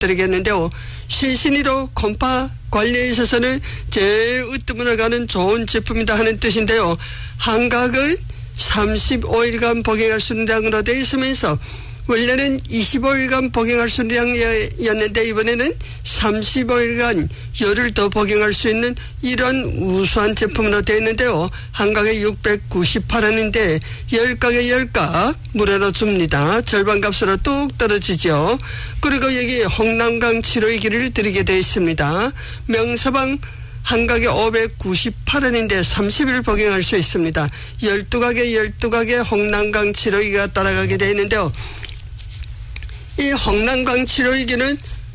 드리겠는데요. 시신이로 곰파 관리에 있어서는 제일 으뜸을 가는 좋은 제품이다 하는 뜻인데요. 한각은 35일간 복용할 수 있는 양으로 되어 있으면서 원래는 25일간 복용할 수 있는 양이었는데 이번에는 35일간 열흘 더 복용할 수 있는 이런 우수한 제품으로 되어 있는데요. 한 각에 698원인데 10각에 10각 무료로 줍니다. 절반 값으로 뚝 떨어지죠. 그리고 여기 홍남강 치료기를 드리게 되어 있습니다. 명서방 한 각에 598원인데 30일 복용할 수 있습니다. 12각에 12각에 홍남강 치료기가 따라가게 되어 있는데요. 이 홍남강 치료기는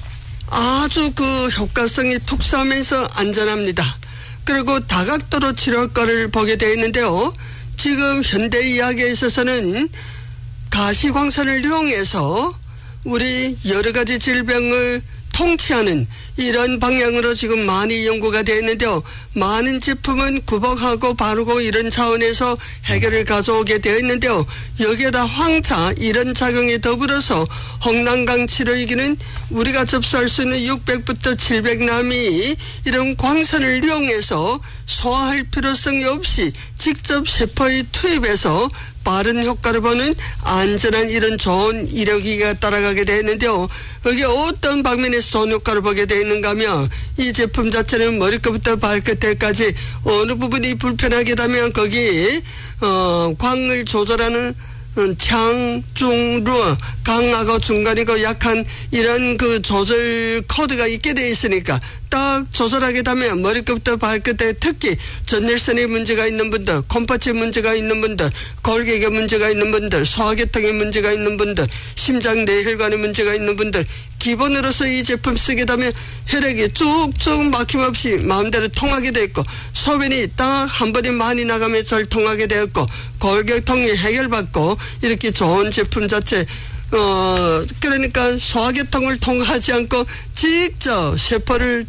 아주 그 효과성이 특수하면서 안전합니다. 그리고 다각도로 치료 효과를 보게 되어 있는데요. 지금 현대의학에 있어서는 가시광선을 이용해서 우리 여러 가지 질병을 통치하는 이런 방향으로 지금 많이 연구가 되어 있는데요. 많은 제품은 구복하고 바르고 이런 차원에서 해결을 가져오게 되어 있는데요. 여기에다 황차 이런 작용에 더불어서 홍남강 치료기는 우리가 접수할 수 있는 600부터 700남이 이런 광선을 이용해서 소화할 필요성이 없이 직접 세포에 투입해서 빠른 효과를 보는 안전한 이런 좋은医療기기가 따라가게 되어 있는데요. 여기 어떤 방면에서 좋은 효과를 보게 되어 있는가 하면 이 제품 자체는 머리끝부터 발끝에까지 어느 부분이 불편하게 되면 거기 광을 조절하는 창, 중, 루, 강하고 중간이고 약한 이런 그 조절 코드가 있게 돼 있으니까 딱 조절하게 되면 머리끝부터 발끝에 특히 전열선에 문제가 있는 분들, 콩팥에 문제가 있는 분들, 골격에 문제가 있는 분들, 소화계통에 문제가 있는 분들, 심장 내혈관에 문제가 있는 분들 기본으로서 이 제품 쓰게 되면 혈액이 쭉쭉 막힘없이 마음대로 통하게 되었고 소변이 딱 한 번에 많이 나가면 잘 통하게 되었고 골격통이 해결받고 이렇게 좋은 제품 자체 그러니까 소화계통을 통하지 않고 직접 세포를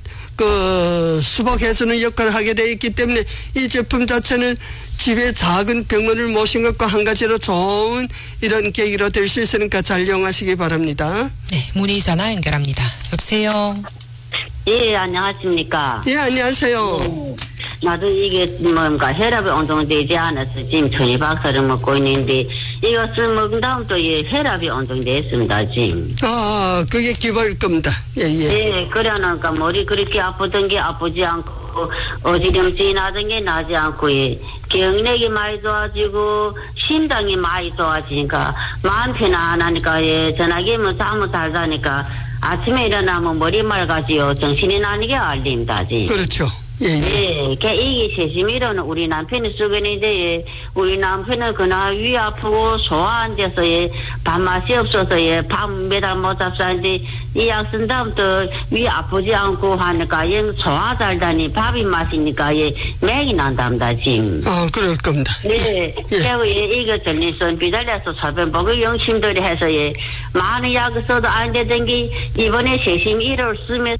수복해주는 역할을 하게 되어 있기 때문에 이 제품 자체는 집에 작은 병원을 모신 것과 한 가지로 좋은 이런 계기로 될 수 있으니까 잘 이용하시기 바랍니다. 네, 문의 전화 연결합니다. 여보세요. 예, 안녕하십니까. 예, 안녕하세요. 나도 이게 뭔가 혈압이 운동되지 않아서 지금 천희박사를 먹고 있는데 이것을 먹은 다음 또 혈압이 운동됐습니다 지금. 아, 그게 기본일 겁니다. 예. 예, 그러니까 머리 그렇게 아프던 게 아프지 않고 어지럼증이 나던 게 나지 않고 기억력이 많이 좋아지고 심장이 많이 좋아지니까 마음 편안하니까 전화기 뭐 잠을 잘 자니까 아침에 일어나면 머리 맑아지요 정신이 나는 게 알립니다 지금. 그렇죠. 예. 이게 세심이로는 우리 남편이 쓰겠는데 우리 남편은 그날 위 아프고 소화 안 돼서 밥맛이 없어서 밥 매달 못 잡수는데 이 약 쓴 다음부터 위 아프지 않고 하니까 소화 잘 다니 밥이 맛이니까 맥이 난답니다 지금. 아, 그럴 겁니다. 네. 그리고 이거 전리선 비달려서 소변복을 영심들이 해서 많은 약을 써도 안 되던 게 이번에 세심 1월 쓰면서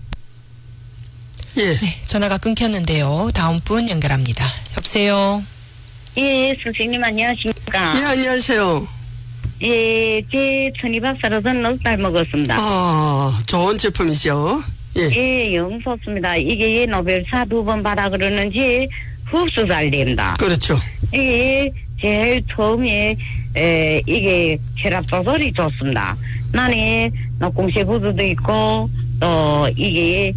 예. 네, 전화가 끊겼는데요. 다음 분 연결합니다. 여보세요. 예, 선생님 안녕하십니까. 예, 안녕하세요. 예, 제 천희박사로선 넉달 먹었습니다. 아, 좋은 제품이죠. 예. 예, 영 좋습니다. 이게 노벨사 2번 받아 그러는지 흡수 잘 됩니다. 그렇죠. 예, 제일 처음에 이게 혈압 조절이 좋습니다. 나는 녹공세 구두도 있고 또 이게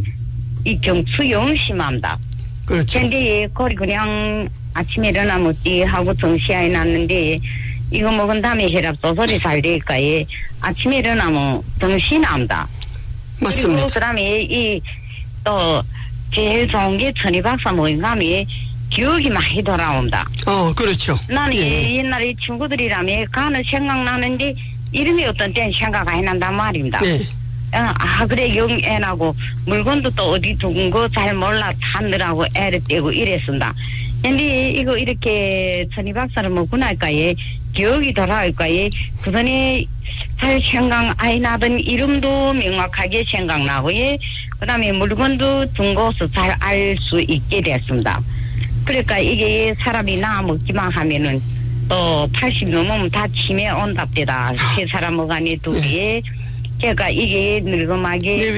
경추염 심합니다. 그렇죠. 근데 거리 그냥 아침에 일어나면 띠하고 정시야에 났는데 이거 먹은 다음에 혈압 조절이 잘 될까 아침에 일어나면 정시 납니다. 맞습니다. 그리고 그다음에 또 제일 좋은 게 천희박사 모임 가면 기억이 많이 돌아온다. 그렇죠. 나는 옛날에 친구들이라면 가는 생각나는데 이름이 어떤 때는 생각 안 난단 말입니다. 네. 그래 영애하고 물건도 또 어디 둔 거 잘 몰라 찾느라고 애를 떼고 이랬습니다. 근데 이거 이렇게 천희박사를 먹고 날까에 기억이 돌아올까에 그 전에 잘 생각 아이 나던 이름도 명확하게 생각나고 그 다음에 물건도 둔 곳을 잘 알 수 있게 됐습니다. 그러니까 이게 사람이 나 먹기만 하면은 또 80 넘으면 다 치매 온답니다. 세 사람 먹으니 둘이 그러니까 이게 늙음하게 네,